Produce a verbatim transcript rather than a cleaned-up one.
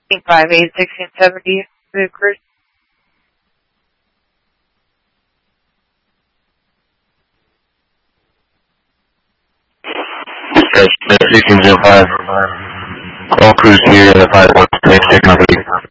five eight sixteen seventy. Chris. sixteen zero five. All crews here, five one six, taking over.